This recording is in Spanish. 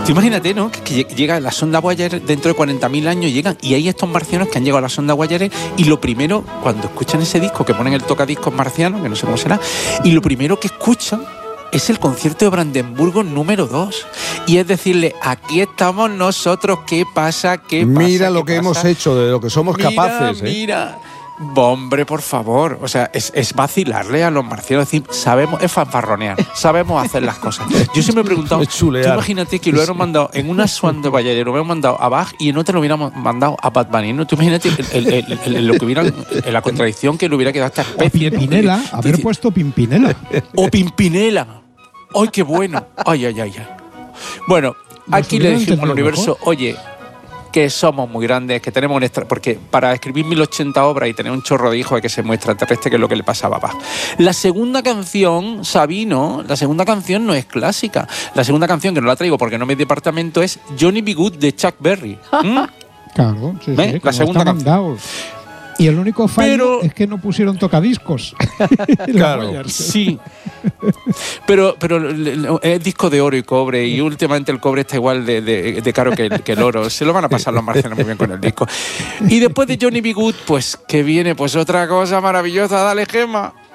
Tú imagínate, ¿no? Que llega la sonda Voyager dentro de 40.000 años, llegan y hay estos marcianos que han llegado a la sonda Voyager y lo primero, cuando escuchan ese disco, que ponen el tocadiscos marciano, que no sé cómo será, y lo primero que escuchan es el concierto de Brandenburgo número 2. Y es decirle, aquí estamos nosotros, ¿qué pasa? ¿Qué pasa? Mira lo que hemos hecho, de lo que somos capaces. Mira. Hombre, por favor, o sea, es vacilarle a los marcianos, es decir, sabemos, es fanfarronear, sabemos hacer las cosas. Yo siempre me he preguntado, tú imagínate que lo hubiéramos mandado en una sonda Voyager, lo hubiéramos mandado a Bach y en otra lo hubiéramos mandado a Bad Bunny, ¿no? Tú imagínate lo que hubieran, la contradicción que le hubiera quedado a esta especie. Pimpinela, ¿no? Haber puesto Pimpinela. O Pimpinela. ¡Ay, qué bueno! ¡Ay! Bueno, aquí le dijimos al universo, oye, que somos muy grandes, que tenemos porque para escribir 1080 obras y tener un chorro de hijos hay que ser muy extraterrestre, que es lo que le pasa a papá. La segunda canción, Sabino, la segunda canción no es clásica. La segunda canción, que no la traigo porque no me es departamento, es Johnny B. Good de Chuck Berry. Claro, sí, la segunda canción. Y el único fallo es que no pusieron tocadiscos. Claro. Sí. Pero es disco de oro y cobre, y últimamente el cobre está igual de caro que el oro. Se lo van a pasar los marcianos muy bien con el disco. Y después de Johnny B. Good, pues que viene pues otra cosa maravillosa. Dale, Gemma.